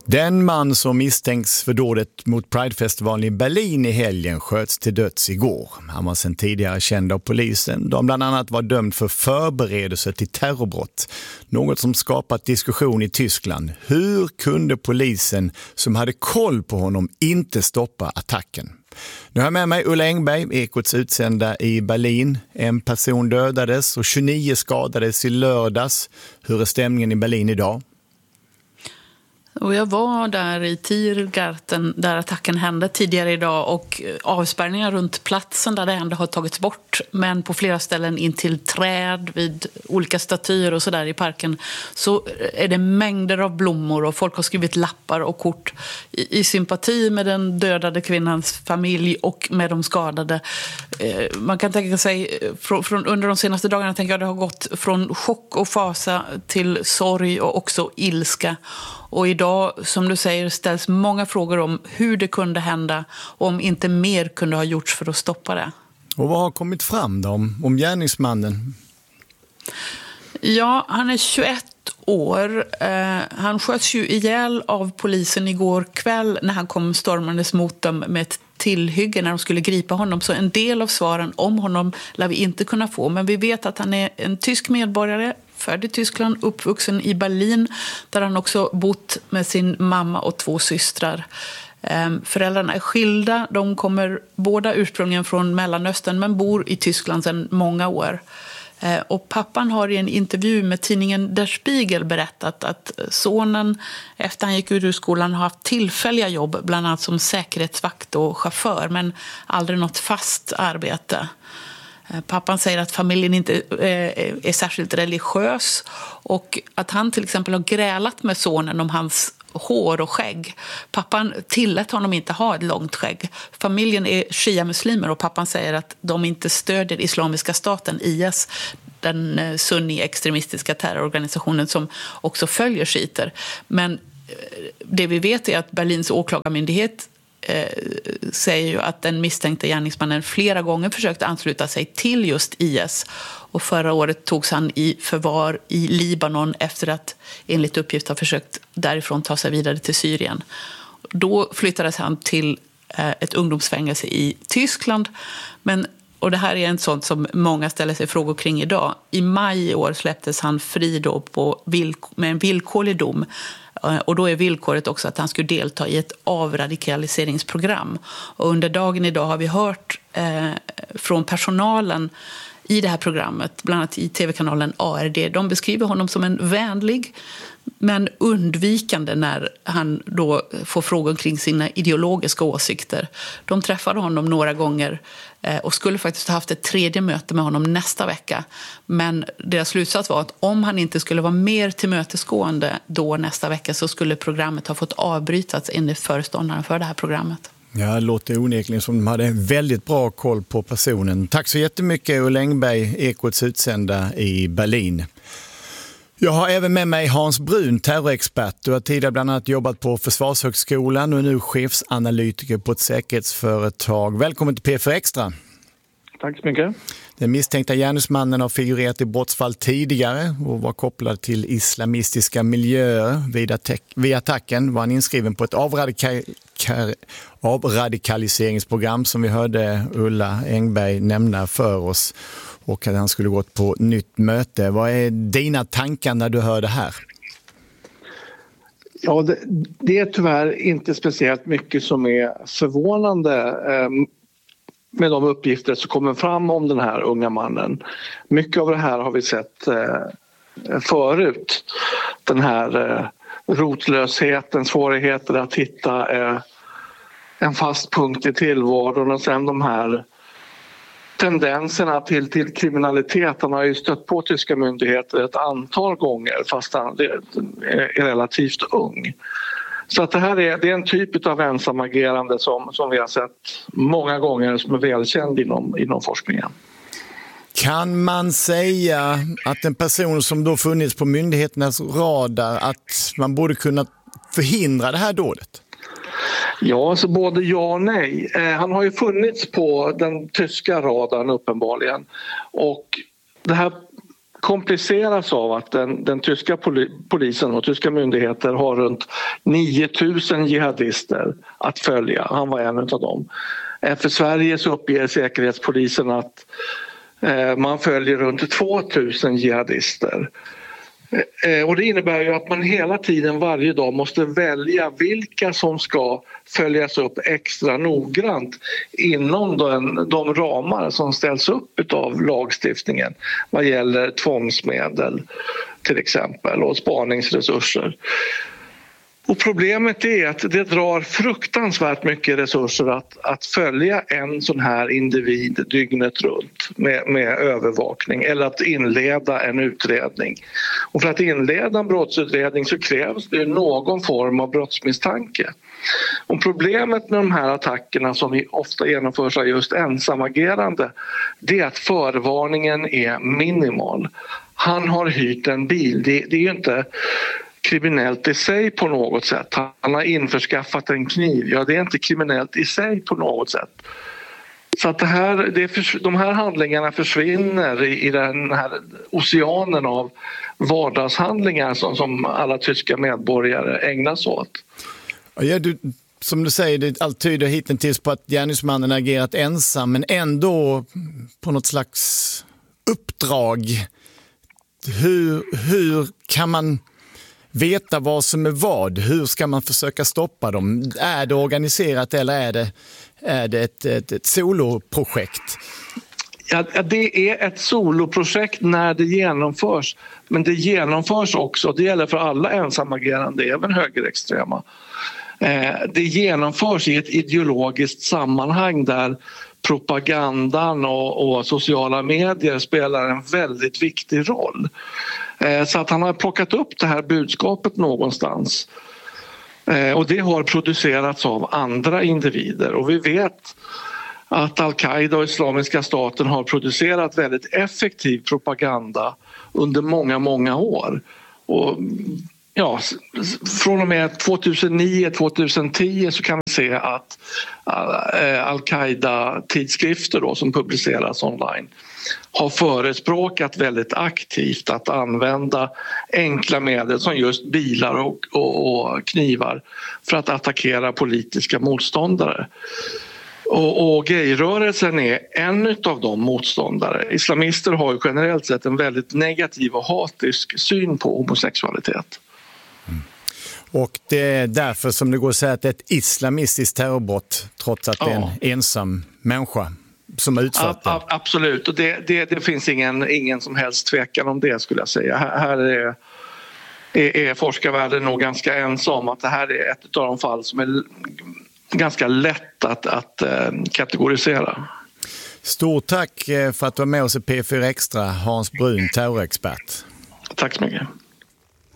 Den man som misstänks för dådet mot Pridefestivalen i Berlin i helgen sköts till döds igår. Han var sedan tidigare känd av polisen. De bland annat var dömd för förberedelse till terrorbrott. Något som skapat diskussion i Tyskland. Hur kunde polisen som hade koll på honom inte stoppa attacken? Nu har jag med mig Ulla Engberg, Ekots utsända i Berlin. En person dödades och 29 skadades i lördags. Hur är stämningen i Berlin idag? Och jag var där i Tiergarten där attacken hände tidigare idag och avspärrningar runt platsen där det ändå har tagits bort. Men på flera ställen in till träd, vid olika statyer och sådär i parken så är det mängder av blommor och folk har skrivit lappar och kort i sympati med den dödade kvinnans familj och med de skadade. Man kan tänka sig, under de senaste dagarna tänker jag det har gått från chock och fasa till sorg och också ilska. Och idag, som du säger, ställs många frågor om hur det kunde hända och om inte mer kunde ha gjorts för att stoppa det. Och vad har kommit fram då om gärningsmannen? Ja, han är 21 år. Han sköts ju ihjäl av polisen igår kväll när han kom stormandes mot dem med ett tillhygge när de skulle gripa honom. Så en del av svaren om honom lär vi inte kunna få. Men vi vet att han är en tysk medborgare, född i Tyskland, uppvuxen i Berlin där han också bott med sin mamma och 2 systrar. Föräldrarna är skilda, de kommer båda ursprungligen från Mellanöstern men bor i Tyskland sedan många år. Och pappan har i en intervju med tidningen Der Spiegel berättat att sonen efter han gick ut ur skolan har haft tillfälliga jobb, bland annat som säkerhetsvakt och chaufför, men aldrig något fast arbete. Pappan säger att familjen inte är särskilt religiös och att han till exempel har grälat med sonen om hans hår och skägg. Pappan tillät honom inte ha ett långt skägg. Familjen är shia-muslimer och pappan säger att de inte stödjer Islamiska staten, IS, den sunni-extremistiska terrororganisationen som också följer shiiter. Men det vi vet är att Berlins åklagarmyndighet säger ju att den misstänkte gärningsmannen flera gånger försökte ansluta sig till just IS och förra året togs han i förvar i Libanon efter att enligt uppgift ha försökt därifrån ta sig vidare till Syrien. Då flyttades han till ett ungdomsfängelse i Tyskland, och det här är en sånt som många ställer sig frågor kring idag. I maj i år släpptes han fri då med en villkorlig dom. Och då är villkoret också att han skulle delta i ett avradikaliseringsprogram. Och under dagen idag har vi hört från personalen i det här programmet, bland annat i tv-kanalen ARD. De beskriver honom som en vänlig men undvikande när han då får frågor kring sina ideologiska åsikter. De träffade honom några gånger och skulle faktiskt ha haft ett 3:e möte med honom nästa vecka. Men deras slutsats var att om han inte skulle vara mer tillmötesgående då nästa vecka så skulle programmet ha fått avbrytas enligt föreståndaren för det här programmet. Ja, det låter onekligen som de hade väldigt bra koll på personen. Tack så jättemycket Ulla Engberg, Ekots utsända i Berlin. Jag har även med mig Hans Brun, terrorexpert. Du har tidigare bland annat jobbat på Försvarshögskolan och är nu chefsanalytiker på ett säkerhetsföretag. Välkommen till P4 Extra. Tack så mycket. Den misstänkta gärningsmannen har figurerat i brottsfall tidigare och var kopplad till islamistiska miljöer. Vid attacken var han inskriven på ett avradikaliseringsprogram som vi hörde Ulla Engberg nämna för oss, och att han skulle gått på nytt möte. Vad är dina tankar när du hör det här? Ja, det är tyvärr inte speciellt mycket som är förvånande med de uppgifter som kommer fram om den här unga mannen. Mycket av det här har vi sett förut. Den här rotlösheten, svårigheter att hitta en fast punkt i tillvaron och sen de här tendenserna till kriminalitet. Han har ju stött på tyska myndigheter ett antal gånger fast han är relativt ung. Så att det här är en typ av ensamagerande som vi har sett många gånger som är välkänd inom forskningen. Kan man säga att en person som då funnits på myndigheternas radar, att man borde kunna förhindra det här dådet? Ja, så både ja och nej. Han har ju funnits på den tyska radarn uppenbarligen. Och det här kompliceras av att den tyska polisen och tyska myndigheter har runt 9000 jihadister att följa. Han var en av dem. För Sverige så uppger Säkerhetspolisen att man följer runt 2000 jihadister. Och det innebär ju att man hela tiden varje dag måste välja vilka som ska följas upp extra noggrant inom de ramar som ställs upp av lagstiftningen vad gäller tvångsmedel till exempel och spaningsresurser. Och problemet är att det drar fruktansvärt mycket resurser att följa en sån här individ dygnet runt med övervakning eller att inleda en utredning. Och för att inleda en brottsutredning så krävs det någon form av brottsmisstanke. Och problemet med de här attackerna som ofta genomförs av just ensamagerande, det är att förvarningen är minimal. Han har hyrt en bil, det är ju inte kriminellt i sig på något sätt. Han har införskaffat en kniv. Ja, det är inte kriminellt i sig på något sätt. Så att de här handlingarna försvinner i den här oceanen av vardagshandlingar som alla tyska medborgare ägnas åt. Ja, som du säger, allt tyder hittills på att gärningsmannen agerat ensam men ändå på något slags uppdrag. Hur kan man veta vad som är vad? Hur ska man försöka stoppa dem? Är det organiserat eller är det ett soloprojekt? Ja, det är ett soloprojekt när det genomförs. Men det genomförs också, det gäller för alla ensamagerande, även högerextrema. Det genomförs i ett ideologiskt sammanhang där propagandan och sociala medier spelar en väldigt viktig roll. Så att han har plockat upp det här budskapet någonstans. Och det har producerats av andra individer. Och vi vet att Al-Qaida och Islamiska staten har producerat väldigt effektiv propaganda under många år. Och ja, från och med 2009-2010 så kan vi se att Al-Qaida-tidskrifter då, som publiceras online har förespråkat väldigt aktivt att använda enkla medel som just bilar och knivar för att attackera politiska motståndare. Och gayrörelsen är en av de motståndare. Islamister har ju generellt sett en väldigt negativ och hatisk syn på homosexualitet. Och det är därför som det går att säga att det är ett islamistiskt terrorbrott trots att det är en ensam människa som har utfört det. Absolut, och det finns ingen som helst tvekan om det skulle jag säga. Här är forskarvärlden nog ganska ensam att det här är ett av de fall som är ganska lätt att kategorisera. Stort tack för att du var med oss i P4 Extra, Hans Brun, terrorexpert. Tack så mycket.